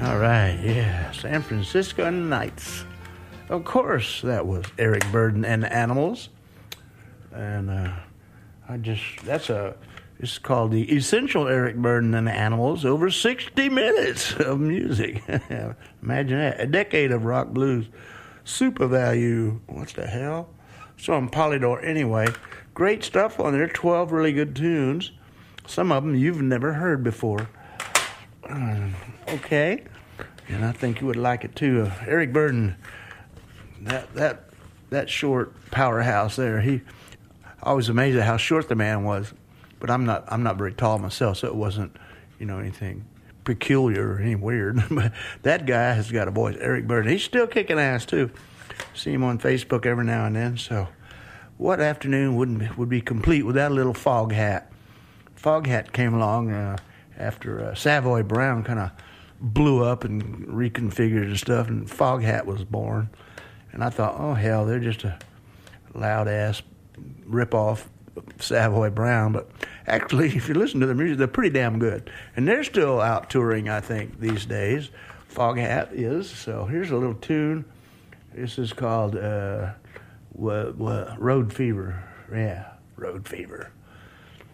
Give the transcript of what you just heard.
All right, yeah, San Francisco Nights. Of course, that was Eric Burdon and the Animals. And it's called the Essential Eric Burdon and the Animals, over 60 minutes of music. Imagine that, a decade of rock blues. Super Value, what the hell? So on Polydor anyway. Great stuff on there, 12 really good tunes. Some of them you've never heard before. Okay, and I think you would like it too. Eric Burdon, that short powerhouse there. I was amazed at how short the man was, but I'm not very tall myself, so it wasn't anything peculiar or any weird. But that guy has got a voice, Eric Burdon. He's still kicking ass too. See him on Facebook every now and then. So, what afternoon would be complete without a little Foghat? Foghat came along after Savoy Brown kind of blew up and reconfigured and stuff, and Foghat was born. And I thought, oh hell, they're just a loud ass rip-off Savoy Brown. But actually, if you listen to their music, they're pretty damn good. And they're still out touring, I think, these days. Foghat is. So here's a little tune. This is called Road Fever. Yeah, Road Fever.